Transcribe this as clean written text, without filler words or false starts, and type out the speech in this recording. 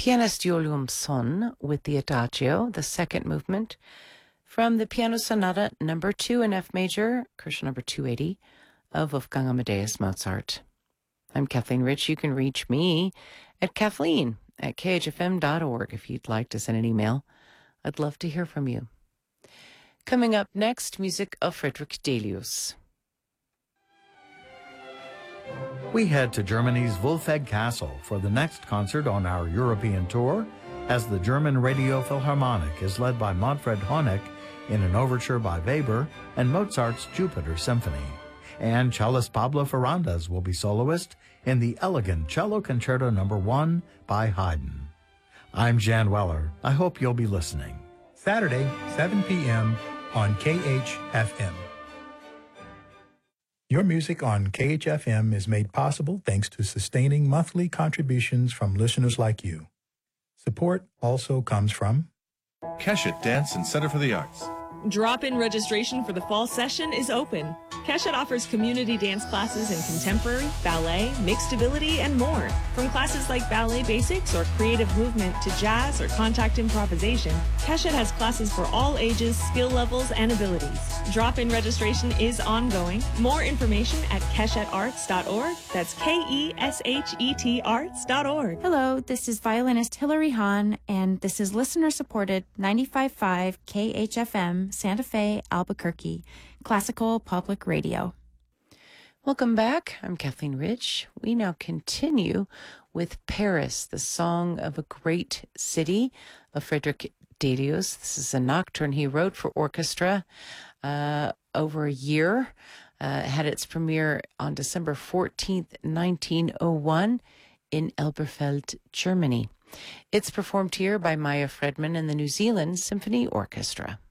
pianist Julium Son with the Adagio, the second movement, from the Piano Sonata number 2 in F major, Koschel number 280, of Wolfgang Amadeus Mozart. I'm Kathleen Rich. You can reach me at kathleen@khfm.org if you'd like to send an email. I'd love to hear from you. Coming up next, music of Friedrich Delius. We head to Germany's Wolfegg Castle for the next concert on our European tour, as the German Radio Philharmonic is led by Manfred Honeck in an overture by Weber and Mozart's Jupiter Symphony. And cellist Pablo Ferrandes will be soloist in the elegant Cello Concerto No. 1 by Haydn. I'm Jan Weller. I hope you'll be listening. Saturday, 7 p.m. on KHFM. Your music on KHFM is made possible thanks to sustaining monthly contributions from listeners like you. Support also comes from Keshet Dance and Center for the Arts. Drop-in registration for the fall session is open. Keshet offers community dance classes in contemporary, ballet, mixed ability, and more. From classes like ballet basics or creative movement to jazz or contact improvisation, Keshet has classes for all ages, skill levels, and abilities. Drop-in registration is ongoing. More information at keshetarts.org. That's KESHET arts.org. Hello, this is violinist Hilary Hahn, and this is listener-supported 95.5 KHFM, Santa Fe, Albuquerque, Classical Public Radio. Welcome back. I'm Kathleen Rich. We now continue with Paris, the Song of a Great City of Friedrich Delius. This is a nocturne he wrote for orchestra over a year. Had its premiere on December 14th, 1901 in Elberfeld, Germany. It's performed here by Maya Fredman and the New Zealand Symphony Orchestra.